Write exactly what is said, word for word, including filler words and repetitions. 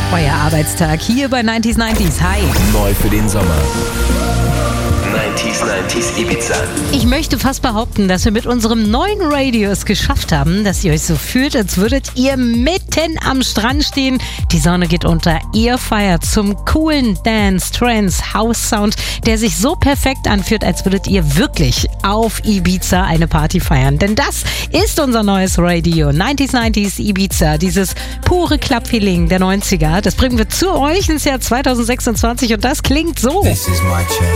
Euer Arbeitstag hier bei neunzig neunzig. Hi. Neu für den Sommer. neunzig neunzig Ibiza. Ich möchte fast behaupten, dass wir mit unserem neuen Radio es geschafft haben, dass ihr euch so fühlt, als würdet ihr mitten am Strand stehen. Die Sonne geht unter, ihr feiert zum coolen Dance, Trance, House Sound, der sich so perfekt anfühlt, als würdet ihr wirklich auf Ibiza eine Party feiern. Denn das ist unser neues Radio, neunzig neunzig Ibiza, dieses pure Club-Feeling der neunziger. Das bringen wir zu euch ins Jahr zwanzig sechsundzwanzig und das klingt so. This is my chance.